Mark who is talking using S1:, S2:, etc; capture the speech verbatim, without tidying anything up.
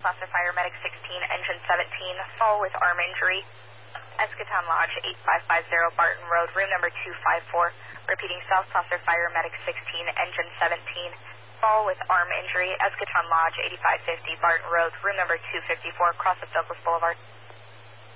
S1: Placer Fire Medic sixteen, Engine seventeen, fall with arm injury. Eschaton Lodge eight five five zero Barton Road, room number two five four. Repeating, South Placer Fire Medic sixteen, Engine seventeen, fall with arm injury. Eschaton Lodge eighty-five fifty Barton Road, room number two fifty-four, cross of Douglas Boulevard.